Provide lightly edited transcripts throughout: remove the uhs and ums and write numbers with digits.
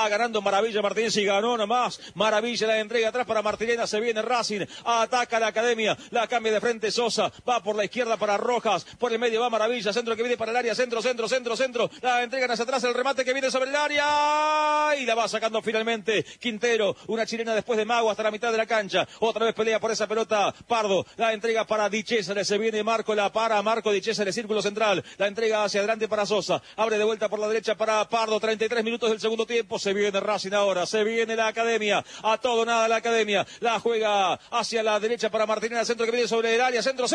Va ganando Maravilla Martínez y ganó nomás. Maravilla la entrega atrás para Martirena. Se viene Racing. Ataca la Academia. La cambia de frente Sosa. Va por la izquierda para Rojas. Por el medio va Maravilla. Centro que viene para el área. Centro. La entregan hacia atrás. El remate que viene sobre el área. Y la va sacando finalmente Quintero. Una chilena después de Mago hasta la mitad de la cancha. Otra vez pelea por esa pelota Pardo. La entrega para Di Césare. Se viene Marco. La para Marco Di Césare. Círculo central. La entrega hacia adelante para Sosa. Abre de vuelta por la derecha para Pardo. 33 minutos del segundo tiempo. Se viene Racing ahora. Se viene la Academia. A todo nada la Academia. La juega hacia la derecha para Martinez. Centro que viene sobre el área. Centro.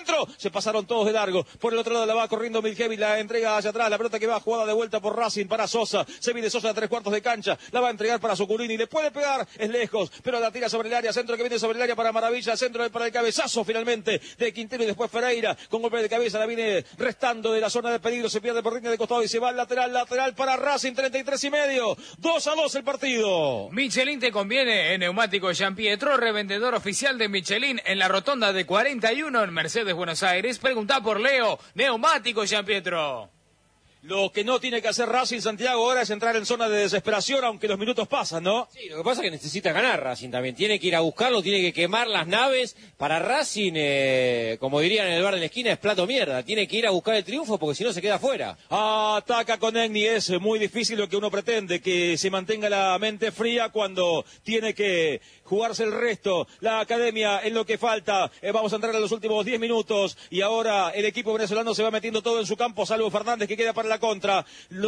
Se pasaron todos de largo. Por el otro lado la va corriendo Miljevic. La entrega hacia atrás. La pelota que va jugada de vuelta por Racing para Sosa. Se viene Sosa a 3/4 de cancha. La va a entregar para Zuculini. Le puede pegar. Es lejos. Pero la tira sobre el área. Centro que viene sobre el área para Maravilla. Centro para el cabezazo finalmente de Quintero y después Ferreira. Con golpe de cabeza la viene restando de la zona de peligro. Se pierde por línea de costado y se va al lateral para Racing. 33,5. 2-2 el partido. Michelin te conviene en Neumático Giampietro, revendedor oficial de Michelin en la rotonda de 41 en Mercedes, Buenos Aires. Preguntá por Leo, Neumático Giampietro. Lo que no tiene que hacer Racing, Santiago, ahora es entrar en zona de desesperación, aunque los minutos pasan, ¿no? Sí, lo que pasa es que necesita ganar Racing también. Tiene que ir a buscarlo, tiene que quemar las naves. Para Racing, como dirían en el bar de la esquina, es plato mierda. Tiene que ir a buscar el triunfo porque si no se queda fuera. Ataca con Egni, es muy difícil lo que uno pretende, que se mantenga la mente fría cuando tiene que jugarse el resto. La Academia en lo que falta. Vamos a entrar en los últimos 10 minutos y ahora el equipo venezolano se va metiendo todo en su campo, salvo Fernández que queda para la contra.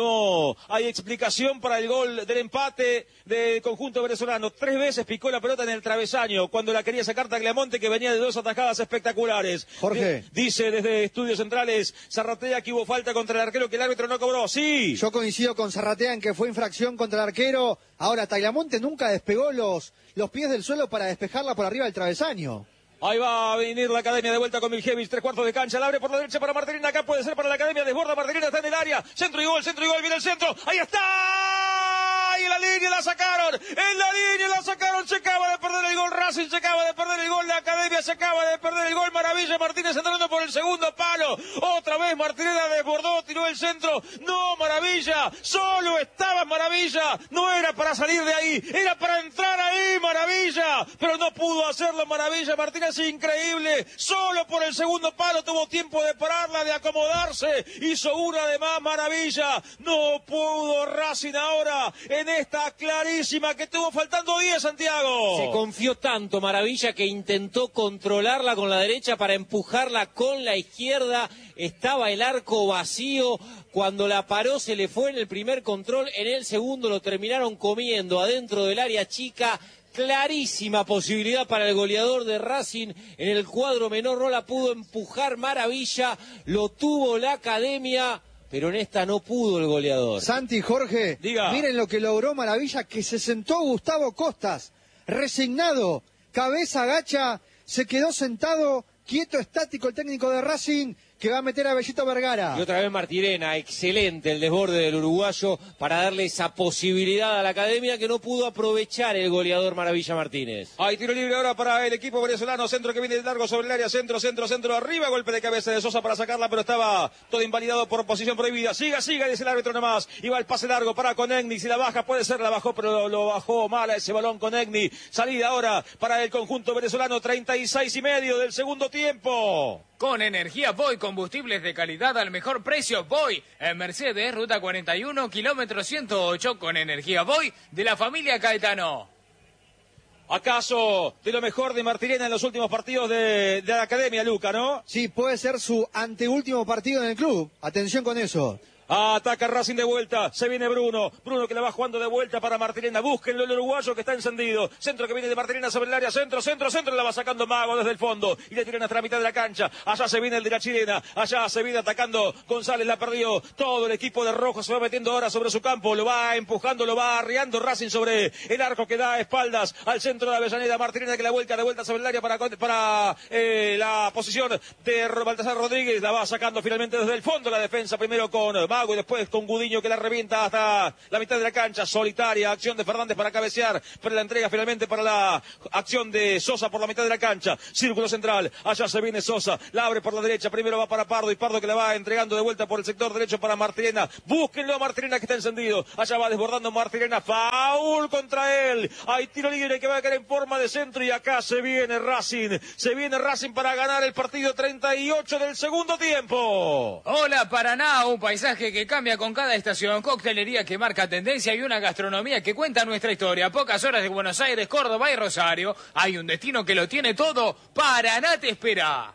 No hay explicación para el gol del empate del conjunto venezolano. 3 veces picó la pelota en el travesaño cuando la quería sacar Tagliamonte, que venía de 2 atajadas espectaculares. Jorge. Dice desde Estudios Centrales Zarratea que hubo falta contra el arquero que el árbitro no cobró. Sí. Yo coincido con Zarratea en que fue infracción contra el arquero. Ahora, Tagliamonte nunca despegó los pies del suelo para despejarla por arriba del travesaño. Ahí va a venir la Academia de vuelta con Miljevic, 3/4 de cancha, la abre por la derecha para Martirena, acá puede ser para la Academia, desborda Martirena, está en el área, centro y gol, viene el centro, ahí está, y en la línea la sacaron, se acaba de perder el gol Racing, se acaba de perder el gol la Academia, se acaba de perder el gol Maravilla, Martínez entrando por el segundo palo, otra vez Martirena desbordó, tiró el centro, no Maravilla, solo estaba Maravilla, no era para salir de ahí, era para entrar ahí Maravilla, pero no pudo hacerlo Maravilla, Martínez increíble, solo por el segundo palo tuvo tiempo de pararla, de acomodarse, hizo una de más Maravilla, no pudo Racing ahora en esta clarísima que tuvo faltando 10 Santiago. Se confió tanto Maravilla que intentó controlarla con la derecha para empujarla con la izquierda, estaba el arco vacío, cuando la paró se le fue en el primer control, en el segundo lo terminaron comiendo adentro del área chica. Clarísima posibilidad para el goleador de Racing, en el cuadro menor no la pudo empujar Maravilla, lo tuvo la Academia, pero en esta no pudo el goleador. Santi, Jorge, diga. Miren lo que logró Maravilla, que se sentó Gustavo Costas, resignado, cabeza agacha, se quedó sentado, quieto, estático el técnico de Racing, que va a meter a Bellito Vergara. Y otra vez Martirena, excelente el desborde del uruguayo para darle esa posibilidad a la Academia que no pudo aprovechar el goleador Maravilla Martínez. Hay tiro libre ahora para el equipo venezolano, centro que viene de largo sobre el área, centro, arriba, golpe de cabeza de Sosa para sacarla, pero estaba todo invalidado por posición prohibida. Siga, dice el árbitro nomás, y va el pase largo para Conegni, si la baja puede ser, la bajó, pero lo bajó mal a ese balón Conegni. Salida ahora para el conjunto venezolano, 36,5 del segundo tiempo. Con energía Voy, combustibles de calidad al mejor precio. Voy en Mercedes, ruta 41, kilómetro 108, con energía Voy de la familia Caetano. ¿Acaso de lo mejor de Martirena en los últimos partidos de la Academia, Luca, no? Sí, puede ser su anteúltimo partido en el club. Atención con eso. Ataca Racing de vuelta, se viene Bruno que la va jugando de vuelta para Martirena, búsquenlo el uruguayo que está encendido, centro que viene de Martirena sobre el área, centro, la va sacando Mago desde el fondo, y le tiran hasta la mitad de la cancha, allá se viene el de la chilena, allá se viene atacando González, la perdió, todo el equipo de rojo se va metiendo ahora sobre su campo, lo va empujando, lo va arriando Racing sobre el arco que da espaldas al centro de Avellaneda, Martirena que la vuelta de vuelta sobre el área para la posición de Baltasar Rodríguez, la va sacando finalmente desde el fondo la defensa, primero con Mago, Mago y después con Gudiño que la revienta hasta la mitad de la cancha. Solitaria acción de Fernández para cabecear, pero la entrega finalmente para la acción de Sosa por la mitad de la cancha. Círculo central, allá se viene Sosa, la abre por la derecha, primero va para Pardo y Pardo que la va entregando de vuelta por el sector derecho para Martirena. Búsquenlo a Martirena que está encendido, allá va desbordando Martirena, foul contra él. Hay tiro libre que va a caer en forma de centro y acá se viene Racing para ganar el partido 38 del segundo tiempo. Hola Paraná, un paisaje que cambia con cada estación, coctelería que marca tendencia y una gastronomía que cuenta nuestra historia. A pocas horas de Buenos Aires, Córdoba y Rosario, hay un destino que lo tiene todo. Paraná te espera.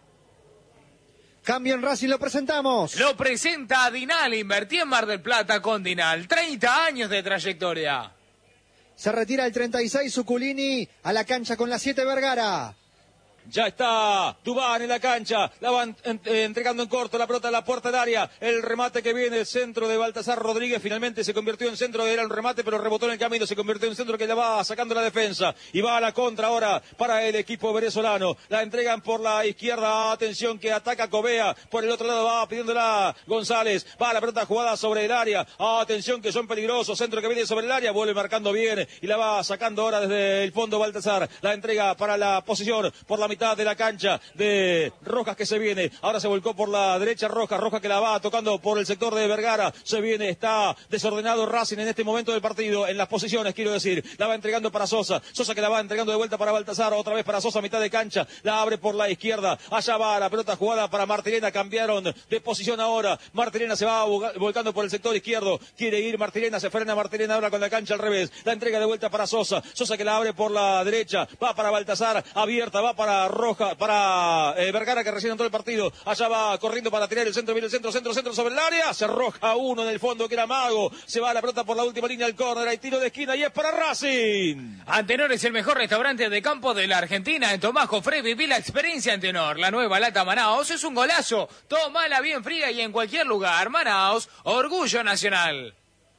Cambio en Racing, lo presentamos. Lo presenta Dinal, invertí en Mar del Plata con Dinal, 30 años de trayectoria. Se retira el 36 Zuculini a la cancha con la 7 Vergara. Ya está Dubán en la cancha, la van entregando en corto, la pelota a la puerta del área, el remate que viene, el centro de Baltasar Rodríguez, finalmente se convirtió en centro, era un remate pero rebotó en el camino, se convirtió en centro que la va sacando la defensa y va a la contra ahora para el equipo venezolano, la entregan por la izquierda, atención que ataca Covea, por el otro lado va pidiéndola González, va la pelota jugada sobre el área, atención que son peligrosos, centro que viene sobre el área, vuelve marcando bien y la va sacando ahora desde el fondo Baltasar, la entrega para la posición por la mitad de la cancha de Rojas que se viene, ahora se volcó por la derecha Rojas que la va tocando por el sector de Vergara, se viene, está desordenado Racing en este momento del partido, en las posiciones quiero decir, la va entregando para Sosa que la va entregando de vuelta para Baltasar, otra vez para Sosa, mitad de cancha, la abre por la izquierda, allá va la pelota jugada para Martirena, cambiaron de posición ahora, Martirena se va volcando por el sector izquierdo, quiere ir Martirena, se frena Martirena ahora con la cancha al revés, la entrega de vuelta para Sosa que la abre por la derecha, va para Baltasar, abierta, va para Roja, para Vergara que recién entró el partido, allá va corriendo para tirar el centro, viene el centro sobre el área, se arroja uno en el fondo que era Mago, se va la pelota por la última línea del córner, hay tiro de esquina y es para Racing. Antenor es el mejor restaurante de campo de la Argentina, en Tomás Jofré viví la experiencia Antenor, la nueva lata Manaos es un golazo, tómala bien fría y en cualquier lugar, Manaos, orgullo nacional.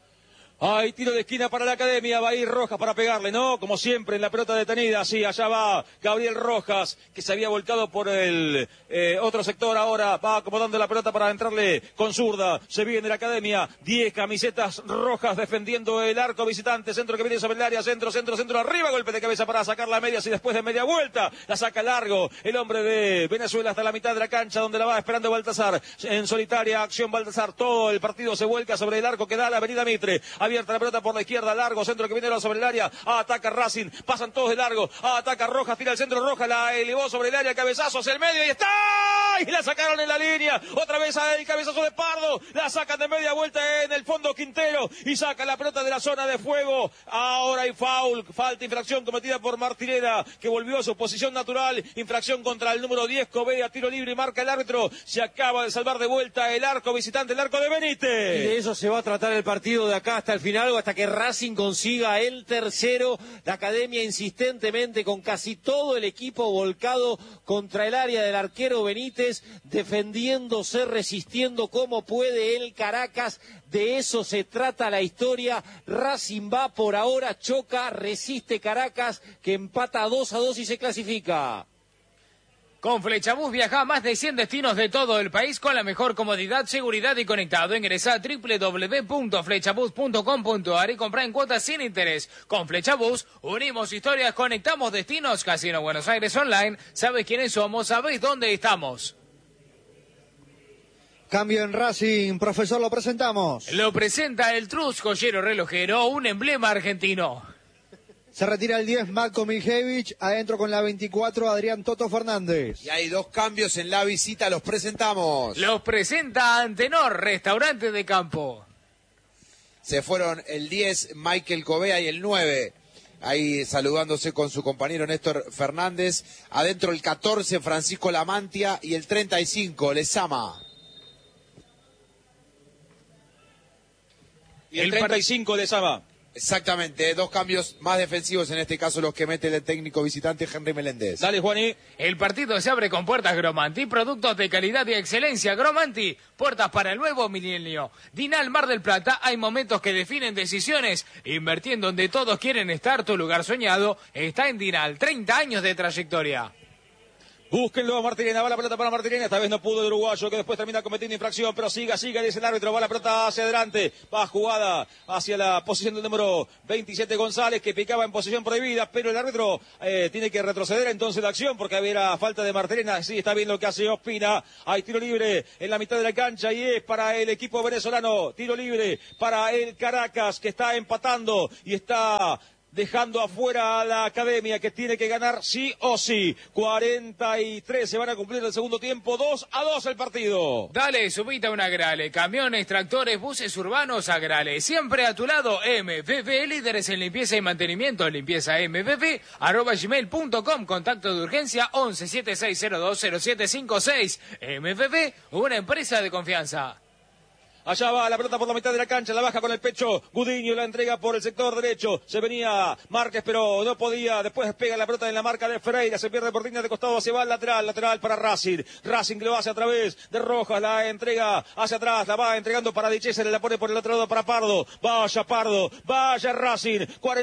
Hay tiro de esquina para la Academia, va a ir Rojas para pegarle, ¿no? Como siempre en la pelota detenida, sí, allá va Gabriel Rojas, que se había volcado por el otro sector, ahora va acomodando la pelota para entrarle con zurda, se viene la Academia, 10 camisetas rojas defendiendo el arco visitante, centro que viene sobre el área, centro, arriba, golpe de cabeza para sacar las medias y después de media vuelta, la saca largo, el hombre de Venezuela hasta la mitad de la cancha donde la va esperando Baltasar, en solitaria acción Baltasar, todo el partido se vuelca sobre el arco que da la avenida Mitre, abierta la pelota por la izquierda, largo, centro que viene sobre el área, ataca Racing, pasan todos de largo, ataca Rojas, tira el centro, Rojas la elevó sobre el área, cabezazo hacia el medio y está, y la sacaron en la línea, otra vez el cabezazo de Pardo, la sacan de media vuelta en el fondo Quintero y saca la pelota de la zona de fuego, ahora hay foul, falta, infracción cometida por Martirena, que volvió a su posición natural, infracción contra el número 10, Covea, tiro libre y marca el árbitro, se acaba de salvar de vuelta el arco visitante, el arco de Benítez. Y de eso se va a tratar el partido de acá hasta el final, hasta que Racing consiga el tercero. La Academia insistentemente con casi todo el equipo volcado contra el área del arquero Benítez, defendiéndose, resistiendo como puede el Caracas. De eso se trata la historia. Racing va por ahora, choca, resiste Caracas, que empata 2-2 y se clasifica. Con Flechabús viaja a más de 100 destinos de todo el país con la mejor comodidad, seguridad y conectado. Ingresa a www.flechabús.com.ar y compra en cuotas sin interés. Con Flechabús unimos historias, conectamos destinos. Casino Buenos Aires Online. ¿Sabes quiénes somos? ¿Sabés dónde estamos? Cambio en Racing, profesor, lo presentamos. Lo presenta el Trus Joyero Relojero, un emblema argentino. Se retira el 10, Matko Miljevic, adentro con la 24, Adrián Toto Fernández. Y hay dos cambios en la visita, los presentamos. Los presenta Antenor, restaurante de campo. Se fueron el 10, Michael Covea, y el 9, ahí saludándose con su compañero Néstor Fernández. Adentro el 14, Francisco Lamantia, y el 35, Lezama. Y el 35 Lezama. Exactamente, dos cambios más defensivos, en este caso los que mete el técnico visitante Henry Meléndez. Dale, Juaní. El partido se abre con puertas Gromanti, productos de calidad y excelencia. Gromanti, puertas para el nuevo milenio. Dinal Mar del Plata, hay momentos que definen decisiones. Invertí en donde todos quieren estar, tu lugar soñado está en Dinal, 30 años de trayectoria. Búsquenlo a Martirena, va la pelota para Martirena, esta vez no pudo el uruguayo, que después termina cometiendo infracción, pero siga, dice el árbitro, va la pelota hacia adelante, va jugada hacia la posición del número 27 González, que picaba en posición prohibida, pero el árbitro tiene que retroceder entonces la acción, porque había falta de Martirena. Sí, está bien lo que hace Ospina, hay tiro libre en la mitad de la cancha, y es para el equipo venezolano, tiro libre para el Caracas, que está empatando, y está dejando afuera a la Academia, que tiene que ganar sí o sí. 43 se van a cumplir el segundo tiempo, 2-2 el partido. Dale, subite a un Agrale, camiones, tractores, buses urbanos, Agrale. Siempre a tu lado, MFF, líderes en limpieza y mantenimiento, limpieza MFF, @gmail.com, contacto de urgencia 1176020756. MFF, una empresa de confianza. Allá va la pelota por la mitad de la cancha, la baja con el pecho, Gudiño la entrega por el sector derecho, se venía Márquez pero no podía, después pega la pelota en la marca de Ferreira, se pierde por línea de costado, se va al lateral para Racing que lo hace a través de Rojas, la entrega hacia atrás, la va entregando para Dichese, la pone por el otro lado para Pardo, vaya Racing,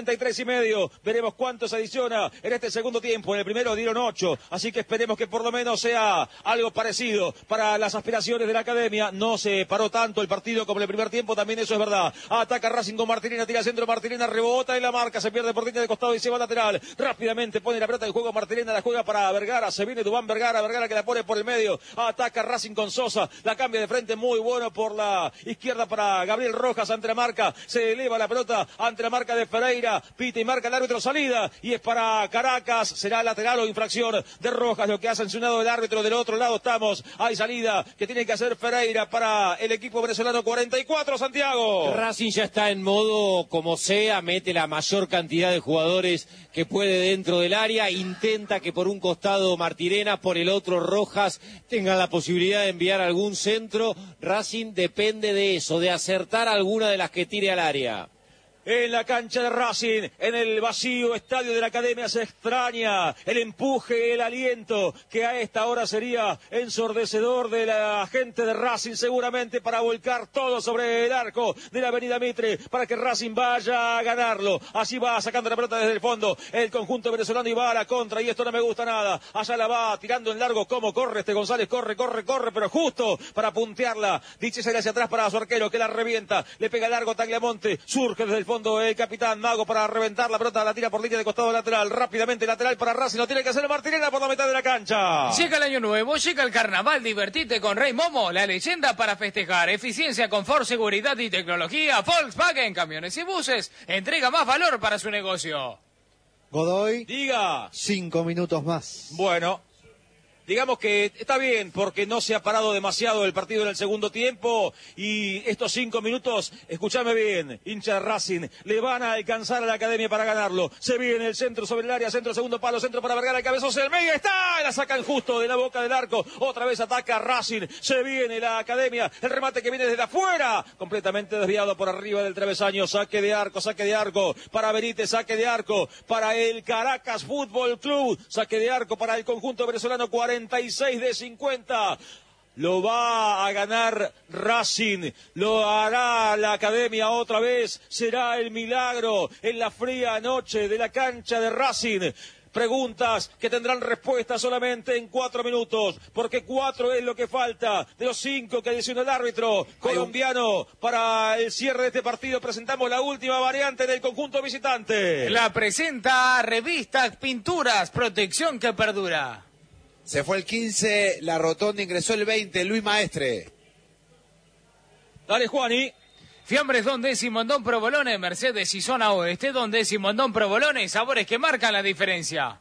43,5, veremos cuánto se adiciona en este segundo tiempo, en el primero dieron 8, así que esperemos que por lo menos sea algo parecido para las aspiraciones de la Academia. No se paró tanto el partido como en el primer tiempo, también eso es verdad. Ataca Racing con Martirena, tira centro, Martirena rebota en la marca, se pierde por línea de costado y se va lateral. Rápidamente pone la pelota en juego Martirena, la juega para Vergara, se viene Dubán Vergara que la pone por el medio. Ataca Racing con Sosa, la cambia de frente, muy bueno por la izquierda para Gabriel Rojas ante la marca. Se eleva la pelota ante la marca de Ferreira, pita y marca el árbitro salida y es para Caracas. Será lateral o infracción de Rojas, lo que ha sancionado el árbitro. Del otro lado estamos, hay salida que tiene que hacer Ferreira para el equipo venezolano. 44, Santiago. Racing ya está en modo como sea, mete la mayor cantidad de jugadores que puede dentro del área, intenta que por un costado Martirena, por el otro Rojas tengan la posibilidad de enviar algún centro. Racing depende de eso, de acertar alguna de las que tire al área. En la cancha de Racing, en el vacío estadio de la Academia, se extraña el empuje, el aliento, que a esta hora sería ensordecedor de la gente de Racing, seguramente para volcar todo sobre el arco de la avenida Mitre, para que Racing vaya a ganarlo. Así va sacando la pelota desde el fondo el conjunto venezolano y va a la contra, y esto no me gusta nada. Allá la va tirando en largo, como corre este González, corre, pero justo para puntearla. Dice hacia atrás para su arquero, que la revienta, le pega largo Tagliamonte, surge desde el fondo el capitán Mago para reventar la pelota, la tira por línea de costado lateral, rápidamente lateral para Racing, lo tiene que hacer Martirena por la mitad de la cancha. Llega el año nuevo, llega el carnaval, divertite con Rey Momo, la leyenda para festejar, eficiencia, confort, seguridad y tecnología. Volkswagen, camiones y buses, entrega más valor para su negocio. Godoy, diga. 5 minutos más. Bueno, digamos que está bien porque no se ha parado demasiado el partido en el segundo tiempo y estos 5 minutos, escúchame bien, hincha de Racing, le van a alcanzar a la Academia para ganarlo. Se viene el centro sobre el área, centro, segundo palo, centro para Vergara, el cabezazo del medio, está, la sacan justo de la boca del arco, otra vez ataca Racing, se viene la Academia, el remate que viene desde afuera, completamente desviado por arriba del travesaño, saque de arco para Benítez, saque de arco para el Caracas Fútbol Club, saque de arco para el conjunto venezolano, 46 de 50. Lo va a ganar Racing, lo hará la Academia otra vez, será el milagro en la fría noche de la cancha de Racing. Preguntas que tendrán respuesta solamente en 4 minutos, porque 4 es lo que falta de los 5 que adicionó el árbitro colombiano. Para el cierre de este partido presentamos la última variante del conjunto visitante. La presenta Revistas Pinturas, protección que perdura. Se fue el 15, la rotonda ingresó el 20, Luis Maestre. Dale, Juani. Fiambres Don Décimo en Don Provolone, Mercedes y Zona Oeste, Don Décimo en Don Provolone, sabores que marcan la diferencia.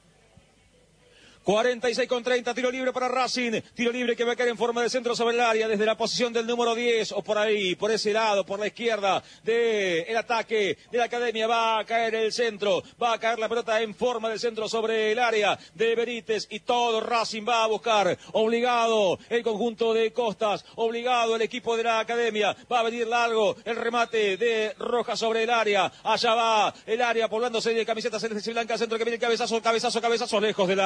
46-30, tiro libre para Racing, tiro libre que va a caer en forma de centro sobre el área, desde la posición del número 10, o por ahí, por ese lado, por la izquierda del ataque de la Academia, va a caer el centro, va a caer la pelota en forma de centro sobre el área de Benítez, y todo Racing va a buscar, obligado el conjunto de Costas, obligado el equipo de la Academia, va a venir largo el remate de Rojas sobre el área, allá va el área poblándose de camisetas celestes y blancas, centro que viene el cabezazo, lejos del arco, lejos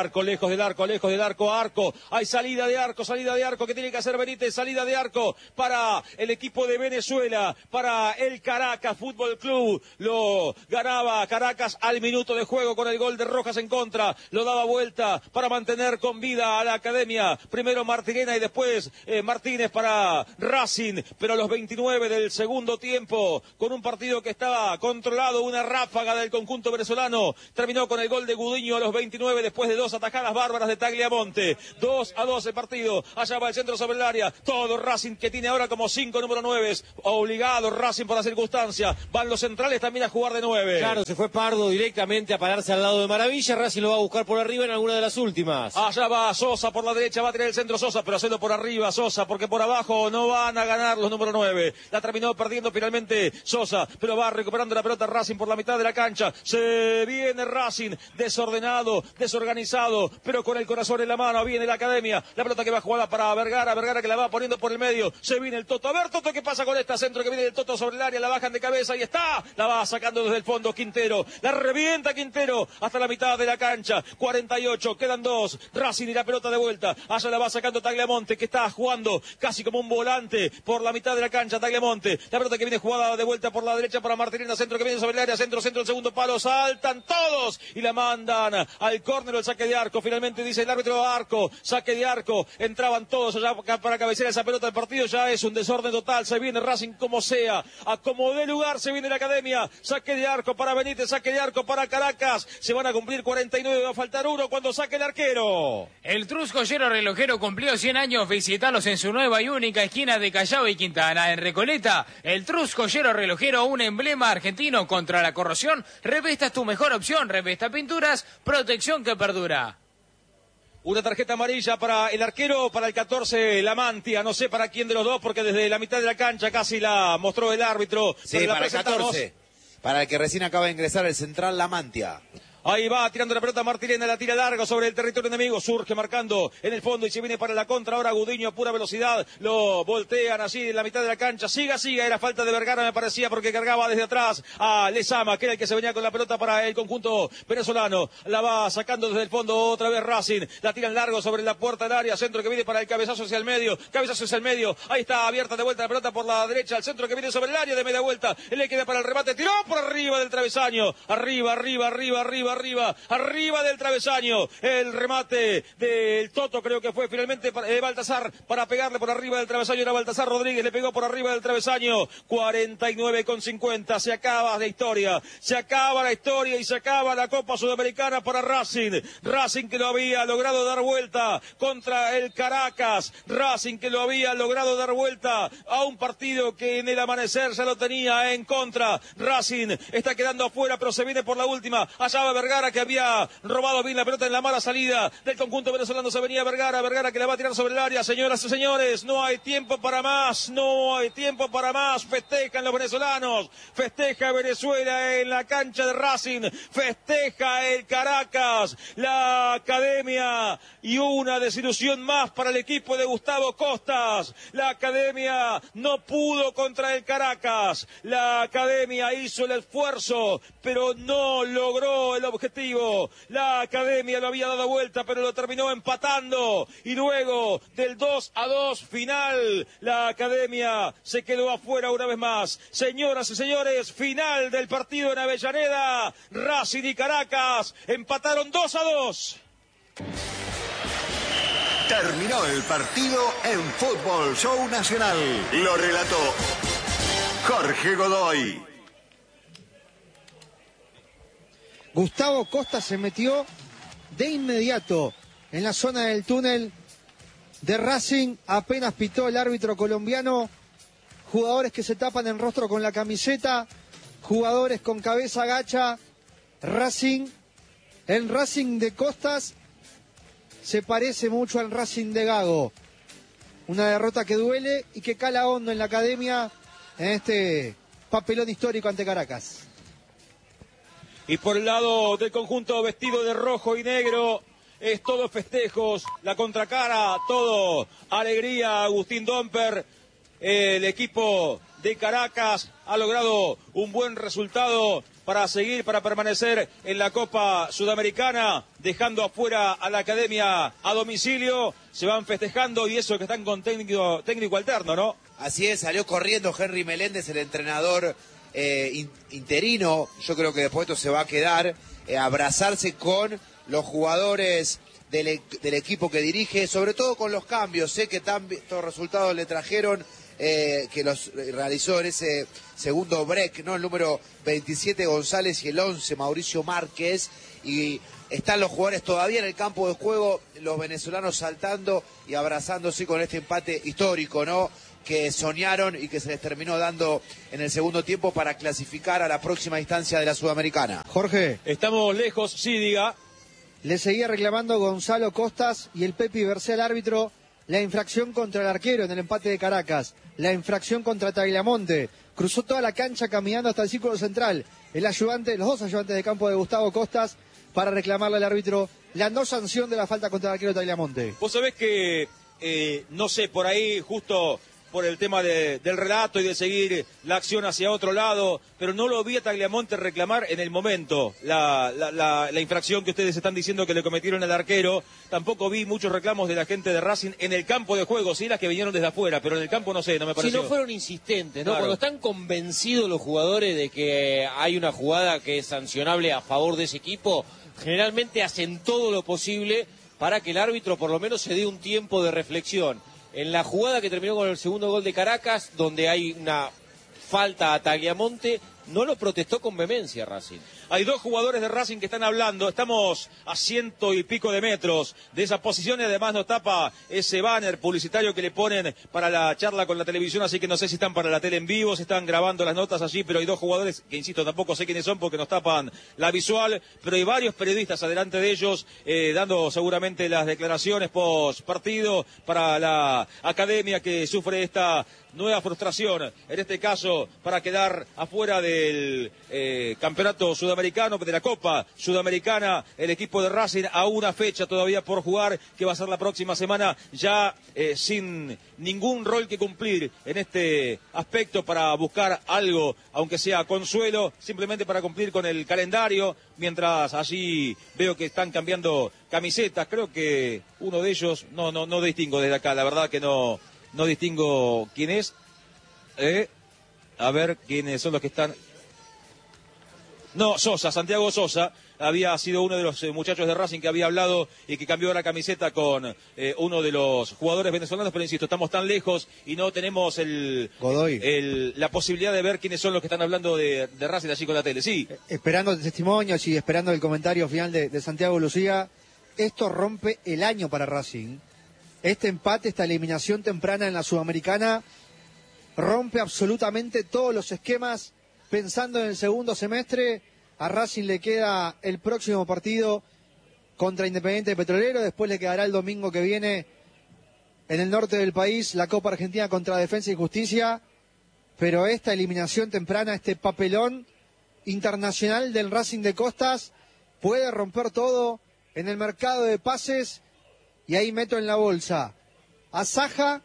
lejos del arco, Arco. Hay salida de arco que tiene que hacer Benítez, salida de arco para el equipo de Venezuela, para el Caracas Fútbol Club. Lo ganaba Caracas al minuto de juego con el gol de Rojas en contra. Lo daba vuelta para mantener con vida a la academia. Primero Martirena y después Martínez para Racing. Pero a los 29 del segundo tiempo, con un partido que estaba controlado, una ráfaga del conjunto venezolano, terminó con el gol de Gudiño a los 29 después de 2 atajadas bárbaras de Tagliamonte. 2-2 el partido. Allá va el centro sobre el área. Todo Racing, que tiene ahora como 5 número 9. Obligado Racing por la circunstancia. Van los centrales también a jugar de 9. Claro, se fue Pardo directamente a pararse al lado de Maravilla. Racing lo va a buscar por arriba en alguna de las últimas. Allá va Sosa por la derecha, va a tirar el centro Sosa, pero hacerlo por arriba Sosa, porque por abajo no van a ganar los número 9. La terminó perdiendo finalmente Sosa, pero va recuperando la pelota Racing por la mitad de la cancha. Se viene Racing, desordenado, desorganizado, pero con el corazón en la mano. Viene la academia, la pelota que va jugada para Vergara, Vergara que la va poniendo por el medio. Se viene el Toto, a ver Toto, ¿qué pasa con esta? Centro que viene el Toto sobre el área, la bajan de cabeza y está, la va sacando desde el fondo Quintero, la revienta Quintero hasta la mitad de la cancha. 48, quedan 2, Racing y la pelota de vuelta. Allá la va sacando Tagliamonte, que está jugando casi como un volante por la mitad de la cancha. Tagliamonte, la pelota que viene jugada de vuelta por la derecha para Martirena, centro que viene sobre el área, centro, el segundo palo, saltan todos y la mandan al córner, el saque de arco. Finalmente dice el árbitro Arco, saque de arco, entraban todos allá para cabecear esa pelota. El partido ya es un desorden total, se viene Racing como sea, a como dé lugar se viene la academia. Saque de arco para Benítez, saque de arco para Caracas, se van a cumplir 49, va a faltar 1 cuando saque el arquero. El Truscollero Relojero cumplió 100 años. Visitalos en su nueva y única esquina de Callao y Quintana. En Recoleta, el Truscollero Relojero, un emblema argentino contra la corrosión. Revesta es tu mejor opción. Revesta Pinturas, protección que perdura. Una tarjeta amarilla para el arquero, para el 14, la Mantia. No sé para quién de los dos, porque desde la mitad de la cancha casi la mostró el árbitro. Sí, para el 14. Para el que recién acaba de ingresar, el central, la Mantia. Ahí va tirando la pelota Martirena, la tira largo sobre el territorio enemigo, surge marcando en el fondo y se viene para la contra. Ahora Gudiño a pura velocidad, lo voltean allí en la mitad de la cancha. Siga, era falta de Vergara me parecía, porque cargaba desde atrás a Lezama, que era el que se venía con la pelota para el conjunto venezolano. La va sacando desde el fondo otra vez Racing, la tiran largo sobre la puerta del área, centro que viene para el cabezazo hacia el medio, ahí está abierta de vuelta la pelota por la derecha, el centro que viene sobre el área de media vuelta, él le queda para el remate, tiró por arriba del travesaño, arriba del travesaño, el remate del Toto creo que fue finalmente Baltasar para pegarle por arriba del travesaño, era Baltasar Rodríguez, le pegó por arriba del travesaño. 49,50, se acaba la historia y se acaba la Copa Sudamericana para Racing que lo había logrado dar vuelta contra el Caracas, Racing que lo había logrado dar vuelta a un partido que en el amanecer ya lo tenía en contra. Racing está quedando afuera, pero se viene por la última. Allá va Vergara, que había robado bien la pelota en la mala salida del conjunto venezolano. Se venía Vergara que la va a tirar sobre el área. Señoras y señores, no hay tiempo para más, festejan los venezolanos, festeja Venezuela en la cancha de Racing, festeja el Caracas, la academia, y una desilusión más para el equipo de Gustavo Costas. La academia no pudo contra el Caracas, la academia hizo el esfuerzo, pero no logró el objetivo. La academia lo había dado vuelta, pero lo terminó empatando, y luego del 2-2 final, la academia se quedó afuera una vez más. Señoras y señores, final del partido en Avellaneda, Racing y Caracas empataron 2-2. Terminó el partido en Fútbol Show Nacional. Lo relató Jorge Godoy. Gustavo Costa se metió de inmediato en la zona del túnel de Racing, apenas pitó el árbitro colombiano. Jugadores que se tapan el rostro con la camiseta, jugadores con cabeza agacha. El Racing de Costas se parece mucho al Racing de Gago. Una derrota que duele y que cala hondo en la academia en este papelón histórico ante Caracas. Y por el lado del conjunto vestido de rojo y negro, es todo festejos, la contracara, todo alegría. Agustín Domper, el equipo de Caracas ha logrado un buen resultado para seguir, para permanecer en la Copa Sudamericana, dejando afuera a la Academia a domicilio. Se van festejando y eso que están con técnico alterno, ¿no? Así es, salió corriendo Henry Meléndez, el entrenador interino. Yo creo que después esto se va a quedar, abrazarse con los jugadores del equipo que dirige, sobre todo con los cambios. Sé que tantos resultados le trajeron, que los realizó en ese segundo break, ¿no? El número 27 González y el 11 Mauricio Márquez, y están los jugadores todavía en el campo de juego, los venezolanos saltando y abrazándose con este empate histórico, ¿no? Que soñaron y que se les terminó dando en el segundo tiempo para clasificar a la próxima instancia de la Sudamericana. Jorge, Estamos lejos, sí, diga. le seguía reclamando Gonzalo Costas y el Pepi Bercé al árbitro la infracción contra el arquero en el empate de Caracas, la infracción contra Tagliamonte. Cruzó toda la cancha caminando hasta el círculo central. El ayudante, los dos ayudantes de campo de Gustavo Costas, para reclamarle al árbitro la no sanción de la falta contra el arquero Tagliamonte. Vos sabés que, no sé, por ahí justo por el tema del relato y de seguir la acción hacia otro lado, pero no lo vi a Tagliamonte reclamar en el momento la infracción que ustedes están diciendo que le cometieron al arquero. Tampoco vi muchos reclamos de la gente de Racing en el campo de juego, sí, las que vinieron desde afuera, pero en el campo no sé, no me pareció. Si no fueron insistentes, ¿no? Claro. Cuando están convencidos los jugadores de que hay una jugada que es sancionable a favor de ese equipo, generalmente hacen todo lo posible para que el árbitro por lo menos se dé un tiempo de reflexión. En la jugada que terminó con el segundo gol de Caracas, donde hay una falta a Tagliamonte, no lo protestó con vehemencia Racing. Hay dos jugadores de Racing que están hablando, estamos a 100 y pico de metros de esa posición y además nos tapa ese banner publicitario que le ponen para la charla con la televisión, así que no sé si están para la tele en vivo, si están grabando las notas allí, pero hay dos jugadores que, insisto, tampoco sé quiénes son porque nos tapan la visual, pero hay varios periodistas adelante de ellos dando seguramente las declaraciones post partido para la Academia que sufre esta nueva frustración, en este caso para quedar afuera del campeonato sudamericano, de la Copa Sudamericana, el equipo de Racing a una fecha todavía por jugar, que va a ser la próxima semana, ya sin ningún rol que cumplir en este aspecto para buscar algo, aunque sea consuelo, simplemente para cumplir con el calendario, mientras allí veo que están cambiando camisetas, creo que uno de ellos, no distingo desde acá, la verdad que no distingo quién es, a ver quiénes son los que están. No, Sosa, Santiago Sosa, había sido uno de los muchachos de Racing que había hablado y que cambió la camiseta con uno de los jugadores venezolanos, pero insisto, estamos tan lejos y no tenemos la posibilidad de ver quiénes son los que están hablando de Racing allí con la tele, sí. Esperando testimonios y esperando el comentario final de Santiago Lucía, esto rompe el año para Racing. Este empate, esta eliminación temprana en la Sudamericana, rompe absolutamente todos los esquemas. Pensando en el segundo semestre, a Racing le queda el próximo partido contra Independiente Petrolero, después le quedará el domingo que viene en el norte del país la Copa Argentina contra Defensa y Justicia, pero esta eliminación temprana, este papelón internacional del Racing de Costas, puede romper todo en el mercado de pases, y ahí meto en la bolsa a Saja,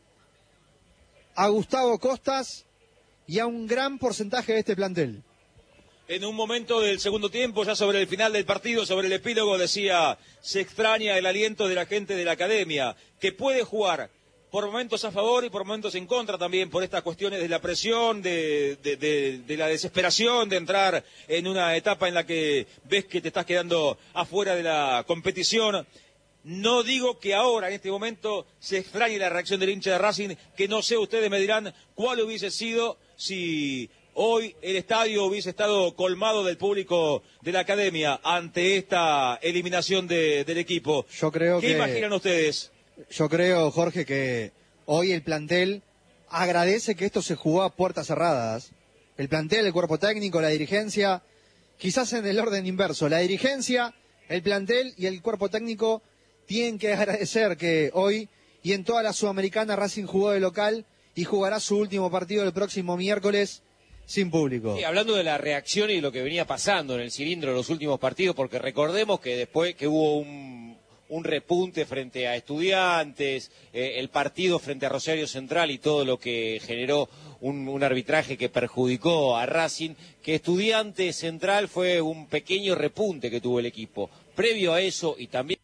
a Gustavo Costas y a un gran porcentaje de este plantel. En un momento del segundo tiempo, ya sobre el final del partido, sobre el epílogo, decía, se extraña el aliento de la gente de la Academia, que puede jugar por momentos a favor y por momentos en contra también, por estas cuestiones de la presión, de la desesperación de entrar en una etapa en la que ves que te estás quedando afuera de la competición. No digo que ahora, en este momento, se extrañe la reacción del hincha de Racing, que no sé, ustedes me dirán cuál hubiese sido si hoy el estadio hubiese estado colmado del público de la Academia ante esta eliminación del equipo. ¿Qué imaginan ustedes? Yo creo, Jorge, que hoy el plantel agradece que esto se jugó a puertas cerradas. El plantel, el cuerpo técnico, la dirigencia, quizás en el orden inverso. La dirigencia, el plantel y el cuerpo técnico tienen que agradecer que hoy y en toda la Sudamericana Racing jugó de local y jugará su último partido el próximo miércoles sin público. Sí, hablando de la reacción y lo que venía pasando en el cilindro en los últimos partidos, porque recordemos que después que hubo un repunte frente a Estudiantes, el partido frente a Rosario Central y todo lo que generó un arbitraje que perjudicó a Racing, que Estudiantes Central fue un pequeño repunte que tuvo el equipo. Previo a eso y también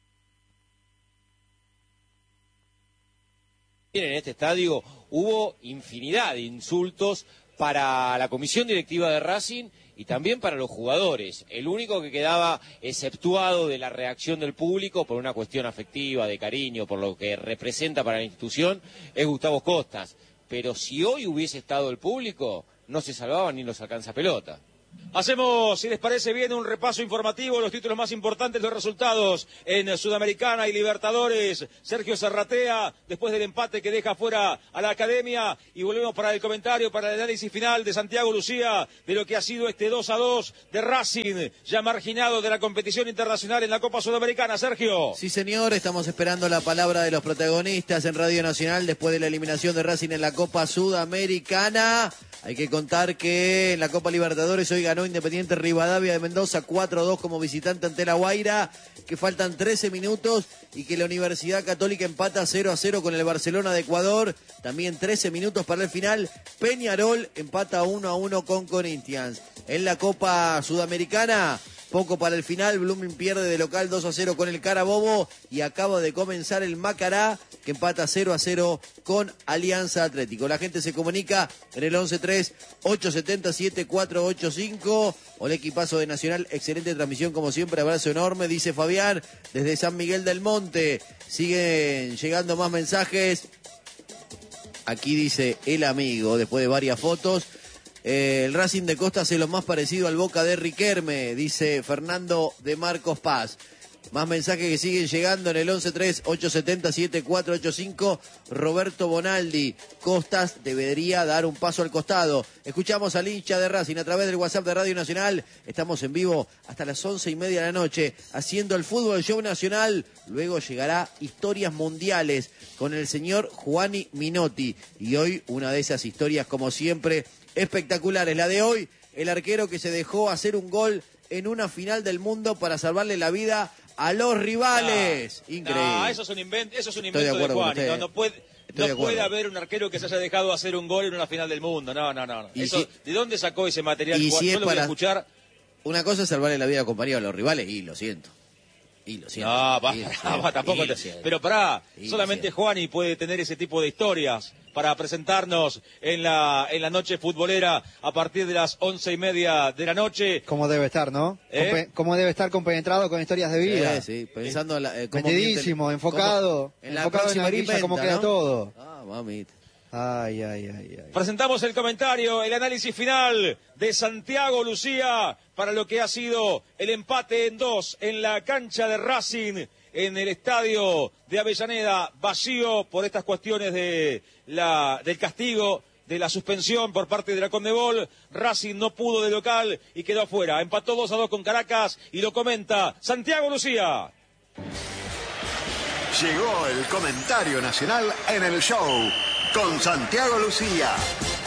en este estadio hubo infinidad de insultos para la comisión directiva de Racing y también para los jugadores. El único que quedaba exceptuado de la reacción del público por una cuestión afectiva, de cariño, por lo que representa para la institución, es Gustavo Costas. Pero si hoy hubiese estado el público, no se salvaban ni los alcanzapelota. Hacemos, si les parece bien, un repaso informativo, los títulos más importantes, los resultados en Sudamericana y Libertadores. Sergio Serratea, después del empate que deja fuera a la Academia, y volvemos para el comentario, para el análisis final de Santiago Lucía, de lo que ha sido este 2-2 de Racing, ya marginado de la competición internacional en la Copa Sudamericana. Sergio. Sí, señor, estamos esperando la palabra de los protagonistas en Radio Nacional después de la eliminación de Racing en la Copa Sudamericana. Hay que contar que en la Copa Libertadores hoy ganó Independiente Rivadavia de Mendoza 4-2 como visitante ante La Guaira, que faltan 13 minutos y que la Universidad Católica empata 0-0 con el Barcelona de Ecuador. También 13 minutos para el final. Peñarol empata 1-1 con Corinthians. En la Copa Sudamericana, poco para el final, Blooming pierde de local 2-0 con el Carabobo y acaba de comenzar el Macará, que empata 0-0 con Alianza Atlético. La gente se comunica en el 11-3-877-485. Hola, equipazo de Nacional, excelente transmisión como siempre, abrazo enorme, dice Fabián, desde San Miguel del Monte. Siguen llegando más mensajes. Aquí dice el amigo, después de varias fotos. El Racing de Costa es lo más parecido al Boca de Riquelme, dice Fernando de Marcos Paz. Más mensajes que siguen llegando en el 11-3-877-485. Roberto Bonaldi, Costas debería dar un paso al costado. Escuchamos al hincha de Racing a través del WhatsApp de Radio Nacional. Estamos en vivo hasta las 11:30 de la noche, haciendo el Fútbol Show Nacional. Luego llegará Historias Mundiales con el señor Juani Minotti. Y hoy una de esas historias, como siempre, espectaculares. La de hoy, el arquero que se dejó hacer un gol en una final del mundo para salvarle la vida a los rivales. Increíble. No, eso es un invento, de Juan. No puede haber un arquero que se haya dejado hacer un gol en una final del mundo. No. Eso, ¿de dónde sacó ese material? Y si yo lo voy a escuchar. Una cosa es salvarle la vida a compañeros a los rivales, y lo siento. No, tampoco. Pero pará, solamente Juani puede tener ese tipo de historias para presentarnos en la noche futbolera a partir de las 11:30 de la noche. Como debe estar, ¿no? Como debe estar compenetrado con historias de vida. Sí, pensando metidísimo, enfocado en la grilla, cómo queda todo. Ah, mamita. Ay. Presentamos el comentario, el análisis final de Santiago Lucía para lo que ha sido el empate en 2 en la cancha de Racing en el estadio de Avellaneda, vacío por estas cuestiones del castigo, de la suspensión por parte de la Conmebol. Racing no pudo de local y quedó afuera. Empató 2-2 con Caracas y lo comenta Santiago Lucía. Llegó el comentario nacional en el show con Santiago Lucía.